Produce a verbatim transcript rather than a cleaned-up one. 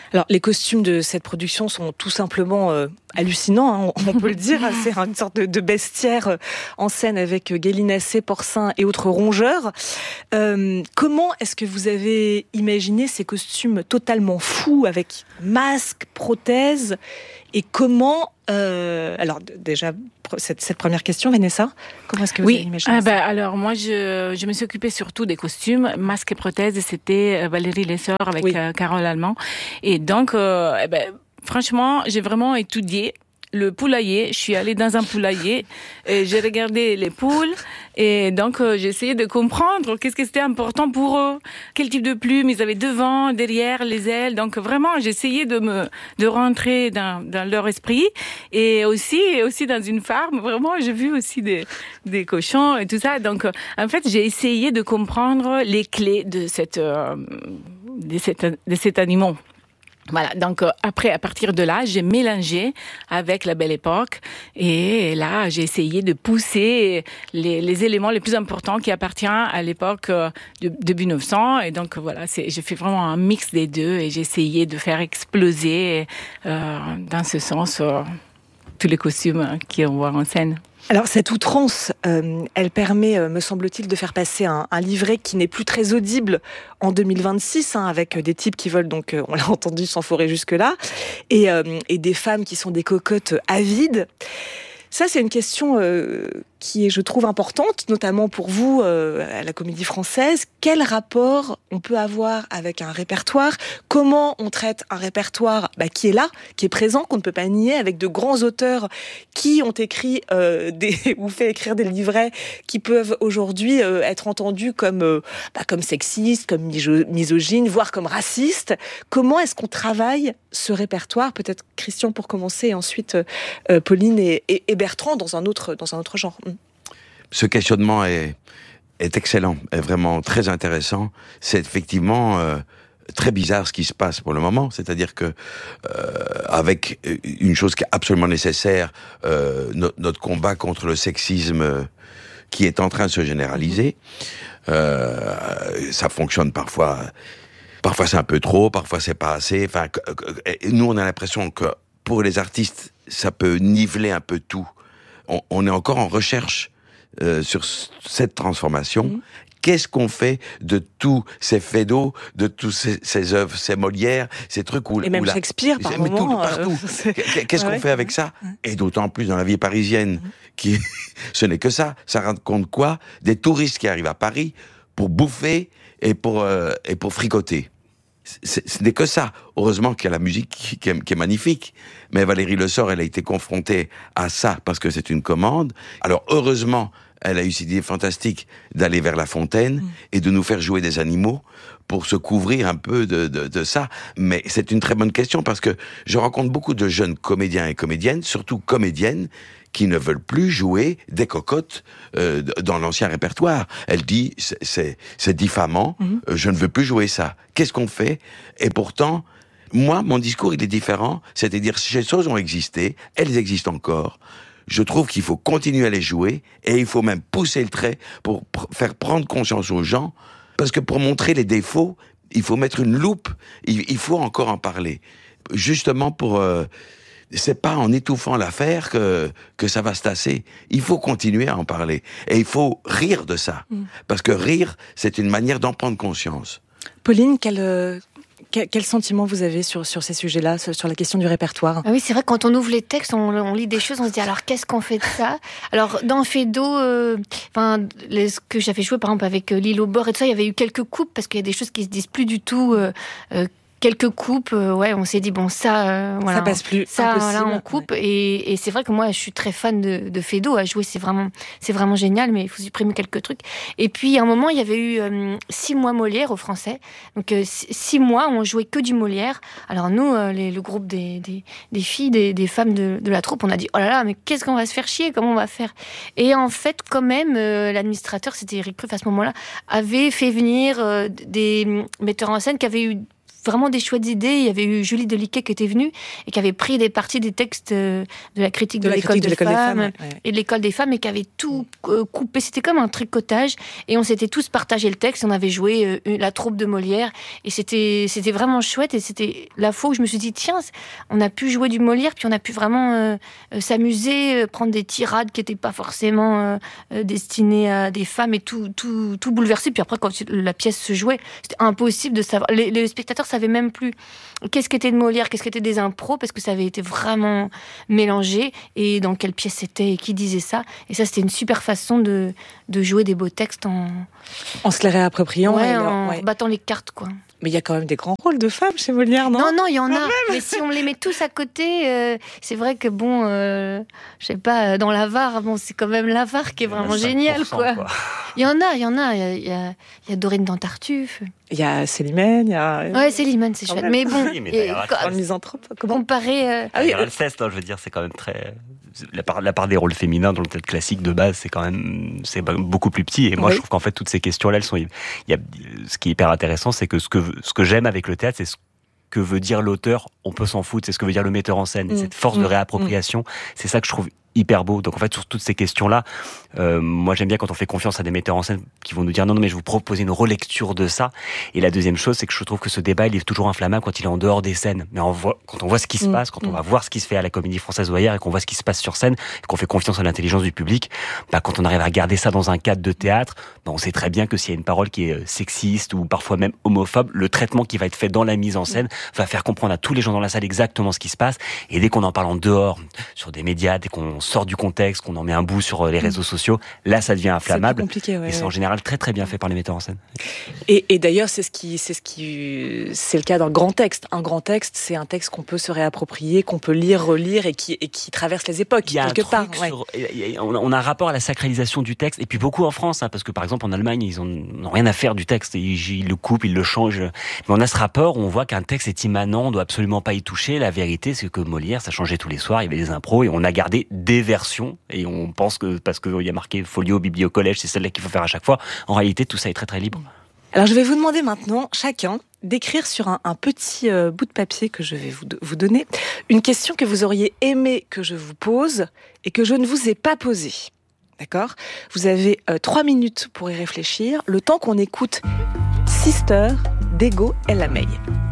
Alors, les costumes de cette production sont tout simplement euh, hallucinants, hein, on, on peut le dire. C'est une sorte de, de bestiaire euh, en scène avec euh, gallinacés, porcins et autres rongeurs. Euh, comment est-ce que vous avez imaginé ces costumes totalement fous avec masques, prothèses, et comment... Euh, alors, d- déjà, cette, cette première question, Vanessa, comment est-ce que vous oui. avez imaginé ah ça? ben, alors, moi, je, je me suis occupée surtout des costumes, masques et prothèses, et c'était Valérie Lesseur avec Oui. euh, Carole Allemand. Et donc, euh, eh ben, franchement, j'ai vraiment étudié le poulailler. Je suis allée dans un poulailler et j'ai regardé les poules et donc euh, j'ai essayé de comprendre qu'est-ce que c'était important pour eux, quel type de plumes ils avaient devant, derrière, les ailes. Donc vraiment, j'ai essayé de me de rentrer dans, dans leur esprit et aussi aussi dans une farm. Vraiment, j'ai vu aussi des des cochons et tout ça. Donc euh, en fait, j'ai essayé de comprendre les clés de cette euh, de cette de cet animal. Voilà, donc euh, après, à partir de là, j'ai mélangé avec la Belle Époque et là, j'ai essayé de pousser les, les éléments les plus importants qui appartiennent à l'époque euh, de début neuf cents. Et donc voilà, c'est, j'ai fait vraiment un mix des deux et j'ai essayé de faire exploser euh, dans ce sens euh, tous les costumes qu'on voit en scène. Alors, cette outrance, euh, elle permet, euh, me semble-t-il, de faire passer un, un livret qui n'est plus très audible en deux mille vingt-six, hein, avec des types qui veulent, donc, euh, on l'a entendu, s'enforer jusque-là, et, euh, et des femmes qui sont des cocottes avides. Ça, c'est une question euh, qui est, je trouve, importante, notamment pour vous, euh, à la Comédie Française. Quel rapport on peut avoir avec un répertoire ? Comment on traite un répertoire bah, qui est là, qui est présent, qu'on ne peut pas nier, avec de grands auteurs qui ont écrit euh, des, ou fait écrire des livrets qui peuvent aujourd'hui euh, être entendus comme, euh, bah, comme sexistes, comme miso- misogynes, voire comme racistes. Comment est-ce qu'on travaille ce répertoire ? Peut-être Christian pour commencer, et ensuite euh, Pauline et, et, et Bertrand dans un autre, dans un autre genre. Ce questionnement est, est excellent, est vraiment très intéressant. C'est effectivement euh, très bizarre ce qui se passe pour le moment. C'est-à-dire que euh, avec une chose qui est absolument nécessaire, euh, no- notre combat contre le sexisme euh, qui est en train de se généraliser, euh, ça fonctionne parfois. Parfois c'est un peu trop, parfois c'est pas assez. Enfin, nous on a l'impression que pour les artistes, ça peut niveler un peu tout. On, on est encore en recherche euh, sur cette transformation. Mmh. Qu'est-ce qu'on fait de tous ces Feydeau, de tous ces, ces œuvres, ces Molières, ces trucs où... Et même où la... Shakespeare, par mais moment... tout, partout. Euh, Qu'est-ce ouais. qu'on fait avec ça ? Et d'autant plus dans la vie parisienne, mmh. qui ce n'est que ça. Ça rend compte quoi ? Des touristes qui arrivent à Paris pour bouffer et pour, euh, et pour fricoter. C'est, ce n'est que ça. Heureusement qu'il y a la musique qui, qui, est, qui est magnifique. Mais Valérie Lesseur, elle a été confrontée à ça parce que c'est une commande. Alors heureusement, elle a eu cette idée fantastique d'aller vers La Fontaine mmh. et de nous faire jouer des animaux pour se couvrir un peu de, de, de ça. Mais c'est une très bonne question parce que je rencontre beaucoup de jeunes comédiens et comédiennes, surtout comédiennes, qui ne veulent plus jouer des cocottes euh, dans l'ancien répertoire. Elle dit, c'est, c'est, c'est diffamant, mmh. euh, je ne veux plus jouer ça. Qu'est-ce qu'on fait ? Et pourtant, moi, mon discours, il est différent. C'est-à-dire, ces choses ont existé, elles existent encore. Je trouve qu'il faut continuer à les jouer, et il faut même pousser le trait pour pr- faire prendre conscience aux gens, parce que pour montrer les défauts, il faut mettre une loupe, il, il faut encore en parler. Justement pour... Euh, c'est pas en étouffant l'affaire que que ça va se tasser. Il faut continuer à en parler et il faut rire de ça mmh. parce que rire, c'est une manière d'en prendre conscience. Pauline, quel euh, quel, quel sentiment vous avez sur sur ces sujets-là, sur la question du répertoire ? Ah oui, c'est vrai que quand on ouvre les textes, on, on lit des choses, on se dit alors qu'est-ce qu'on fait de ça ? Alors dans Feydeau, euh, enfin les, ce que j'avais joué par exemple avec euh, L'île au bord et tout ça, il y avait eu quelques coupes parce qu'il y a des choses qui se disent plus du tout. Euh, euh, Quelques coupes, euh, ouais, on s'est dit bon ça, euh, voilà, ça passe plus, ça, impossible. Voilà, on coupe. Ouais. Et, et c'est vrai que moi, je suis très fan de, de Feydeau. À jouer, c'est vraiment, c'est vraiment génial, mais il faut supprimer quelques trucs. Et puis à un moment, il y avait eu euh, six mois Molière au français. Donc euh, six mois, on jouait que du Molière. Alors nous, euh, les, le groupe des, des, des filles, des, des femmes de, de la troupe, on a dit oh là là, mais qu'est-ce qu'on va se faire chier ? Comment on va faire ? Et en fait, quand même, euh, l'administrateur, c'était Eric Proof à ce moment-là, avait fait venir euh, des metteurs en scène qui avaient eu vraiment des chouettes idées. Il y avait eu Julie Deliquet qui était venue et qui avait pris des parties des textes de la critique de, de, l'école, critique de, de l'école femmes, des femmes ouais. et de l'école des femmes et qui avait tout euh, coupé. C'était comme un tricotage et on s'était tous partagé le texte. On avait joué euh, la troupe de Molière et c'était, c'était vraiment chouette et c'était la fois où je me suis dit tiens, on a pu jouer du Molière puis on a pu vraiment euh, euh, s'amuser, euh, prendre des tirades qui n'étaient pas forcément euh, euh, destinées à des femmes et tout, tout, tout bouleverser. Puis après, quand la pièce se jouait, c'était impossible de savoir. Les, les spectateurs savaient même plus qu'est-ce qu'était de Molière, qu'est-ce qu'était des impros, parce que ça avait été vraiment mélangé, et dans quelle pièce c'était, et qui disait ça. Et ça, c'était une super façon de, de jouer des beaux textes en... En se les réappropriant. Ouais, et en ouais. battant les cartes, quoi. Mais il y a quand même des grands rôles de femmes chez Molière, non ? Non, non, il y en quand a. Même. Mais si on les met tous à côté, euh, c'est vrai que bon, euh, je sais pas, dans l'Avare, bon, c'est quand même l'Avare qui est vraiment génial, quoi. quoi. Il y en a, il y en a. Il y a, il y a, il y a Dorine Dantartuf. Il y a Célimène, il y a... Ouais, Célimène, c'est chouette. Mais bon, oui, mais un misanthrope, comment comparé... Euh... Ah oui, Alceste, hein, je veux dire, c'est quand même très... La part, la part des rôles féminins dans le théâtre classique de base, c'est quand même c'est beaucoup plus petit. Et moi, oui. je trouve qu'en fait, toutes ces questions-là, elles sont... Il y a, ce qui est hyper intéressant, c'est que ce que, ce que j'aime avec le théâtre, c'est ce que veut dire l'auteur, on peut s'en foutre, c'est ce que veut dire le metteur en scène. Mmh. Cette force mmh. de réappropriation, mmh. c'est ça que je trouve hyper beau. Donc en fait, sur toutes ces questions-là, euh, moi j'aime bien quand on fait confiance à des metteurs en scène qui vont nous dire non, non, mais je vous propose une relecture de ça. Et la deuxième chose, c'est que je trouve que ce débat, il est toujours inflammable quand il est en dehors des scènes. Mais on voit, quand on voit ce qui se mmh. passe, quand on va voir ce qui se fait à la Comédie Française ou ailleurs, et qu'on voit ce qui se passe sur scène, et qu'on fait confiance à l'intelligence du public, bah, quand on arrive à garder ça dans un cadre de théâtre, bah, on sait très bien que s'il y a une parole qui est sexiste ou parfois même homophobe, le traitement qui va être fait dans la mise en scène mmh. va faire comprendre à tous les gens dans la salle exactement ce qui se passe. Et dès qu'on en parle en dehors, sur des médias, dès qu'on sort du contexte, qu'on en met un bout sur les réseaux sociaux, là ça devient inflammable. C'est ouais, et c'est ouais. en général très très bien fait par les metteurs en scène. Et, et d'ailleurs c'est ce qui, c'est ce qui, c'est le cas d'un grand texte. Un grand texte, c'est un texte qu'on peut se réapproprier, qu'on peut lire, relire et qui, et qui traverse les époques. Il y a quelque un part. Sur, ouais. On a un rapport à la sacralisation du texte et puis beaucoup en France, hein, parce que par exemple en Allemagne ils n'ont rien à faire du texte, ils, ils le coupent, ils le changent. Mais on a ce rapport où on voit qu'un texte est immanent, on doit absolument pas y toucher. La vérité, c'est que Molière, ça changeait tous les soirs, il y avait des impros et on a gardé des versions et on pense que parce qu'il y a marqué folio, bibli au collège, c'est celle-là qu'il faut faire à chaque fois. En réalité, tout ça est très très libre. Alors je vais vous demander maintenant, chacun, d'écrire sur un, un petit euh, bout de papier que je vais vous, vous donner, une question que vous auriez aimé que je vous pose et que je ne vous ai pas posée. D'accord ? Vous avez euh, trois minutes pour y réfléchir, le temps qu'on écoute Sister d'Ego El Amey.